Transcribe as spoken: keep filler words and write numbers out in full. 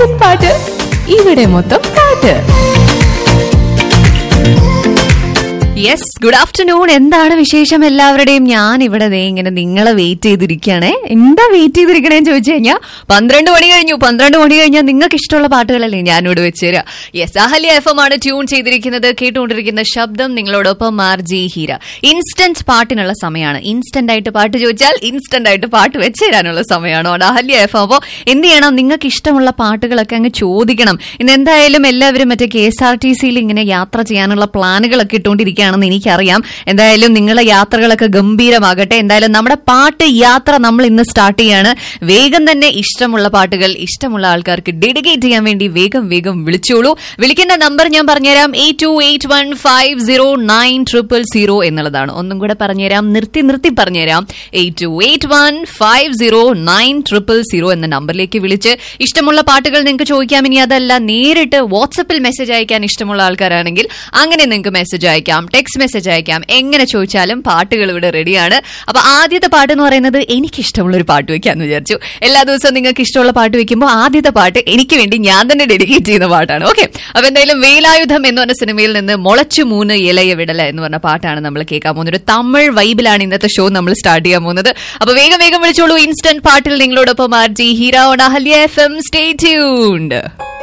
Instant പാട്ട് ഇവിടെ മൊത്തം പാട്ട്. Yes, good afternoon. എന്താണ് വിശേഷം എല്ലാവരുടെയും? ഞാൻ ഇവിടെ ദേ ഇങ്ങനെ നിങ്ങളെ വെയിറ്റ് ചെയ്തിരിക്കുകയാണേ. എന്താ വെയിറ്റ് ചെയ്തിരിക്കണേന്ന് ചോദിച്ചു കഴിഞ്ഞാൽ പന്ത്രണ്ട് മണി കഴിഞ്ഞു. പന്ത്രണ്ട് മണി കഴിഞ്ഞാൽ നിങ്ങൾക്ക് ഇഷ്ടമുള്ള പാട്ടുകളല്ലേ ഞാനിവിടെ വെച്ചുതരാം. യെസ്, അഹല്യ എഫ് എം ആണ് ട്യൂൺ ചെയ്തിരിക്കുന്നത്. കേട്ടുകൊണ്ടിരിക്കുന്ന ശബ്ദം നിങ്ങളോടൊപ്പം മാർജി ഹീര. ഇൻസ്റ്റന്റ് പാട്ടിനുള്ള സമയമാണ്. ഇൻസ്റ്റന്റ് ആയിട്ട് പാട്ട് ചോദിച്ചാൽ ഇൻസ്റ്റന്റ് ആയിട്ട് പാട്ട് വെച്ച് തരാനുള്ള സമയമാണ് അഹല്യ എഫ് എം. അപ്പോൾ എന്ത് ചെയ്യണം, നിങ്ങൾക്ക് ഇഷ്ടമുള്ള പാട്ടുകളൊക്കെ അങ്ങ് ചോദിക്കണം. ഇന്ന് എന്തായാലും എല്ലാവരും മറ്റേ കെ എസ് ആർ ടി സിയിൽ ഇങ്ങനെ യാത്ര ചെയ്യാനുള്ള പ്ലാനുകളൊക്കെ ഇട്ടുകൊണ്ടിരിക്കുകയാണ് എനിക്കറിയാം. എന്തായാലും നിങ്ങളുടെ യാത്രകളൊക്കെ ഗംഭീരമാകട്ടെ. എന്തായാലും നമ്മുടെ പാട്ട് യാത്ര നമ്മൾ ഇന്ന് സ്റ്റാർട്ട് ചെയ്യാണ്. വേഗം തന്നെ ഇഷ്ടമുള്ള പാട്ടുകൾ ഇഷ്ടമുള്ള ആൾക്കാർക്ക് ഡെഡിക്കേറ്റ് ചെയ്യാൻ വേണ്ടി വേഗം വേഗം വിളിച്ചോളൂ. വിളിക്കുന്ന നമ്പർ ഞാൻ പറഞ്ഞുതരാം, eight to eight one five zero nine triple zero എന്നുള്ളതാണ്. ഒന്നും കൂടെ പറഞ്ഞുതരാം, നിർത്തി നിർത്തി പറഞ്ഞുതരാം. Eight to eight one five zero nine triple zero എന്ന നമ്പറിലേക്ക് വിളിച്ച് ഇഷ്ടമുള്ള പാട്ടുകൾ നിങ്ങൾക്ക് ചോദിക്കാം. ഇനി അതല്ല, നേരിട്ട് വാട്സപ്പിൽ മെസ്സേജ് അയക്കാൻ ഇഷ്ടമുള്ള ആൾക്കാരാണെങ്കിൽ അങ്ങനെ നിങ്ങൾക്ക് മെസ്സേജ് അയക്കാം, ടെക്സ്റ്റ് മെസ്സേജ് അയക്കാം. എങ്ങനെ ചോദിച്ചാലും പാട്ടുകൾ ഇവിടെ റെഡിയാണ്. അപ്പൊ ആദ്യത്തെ പാട്ട് എന്ന് പറയുന്നത് എനിക്കിഷ്ടമുള്ള ഒരു പാട്ട് വെക്കാന്ന് വിചാരിച്ചു. എല്ലാ ദിവസവും നിങ്ങൾക്ക് ഇഷ്ടമുള്ള പാട്ട് വെക്കുമ്പോൾ ആദ്യത്തെ പാട്ട് എനിക്ക് വേണ്ടി ഞാൻ തന്നെ ഡെഡിക്കേറ്റ് ചെയ്യുന്ന പാട്ടാണ്. ഓക്കെ, അപ്പൊ എന്തായാലും വേലായുധം എന്ന് പറഞ്ഞ സിനിമയിൽ നിന്ന് മുളച്ചു മൂന്ന് ഇലയ വിടല എന്ന് പറഞ്ഞ പാട്ടാണ് നമ്മൾ കേൾക്കാൻ പോകുന്നത്. ഒരു തമിഴ് വൈബിലാണ് ഇന്നത്തെ ഷോ നമ്മൾ സ്റ്റാർട്ട് ചെയ്യാൻ പോകുന്നത്. അപ്പൊ വേഗം വേഗം വിളിച്ചോളൂ. ഇൻസ്റ്റന്റ് പാട്ടിൽ നിങ്ങളോടൊപ്പം RJ Heera on Ahalya F M. Stay tuned.